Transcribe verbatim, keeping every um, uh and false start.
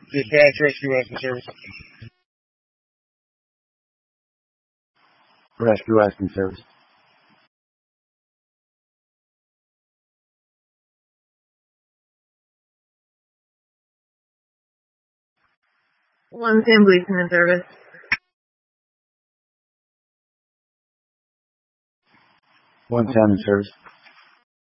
Dispatch Rescue Asking Service. Rescue Asking Service. One Sam Policeman Service. One Salmon Service.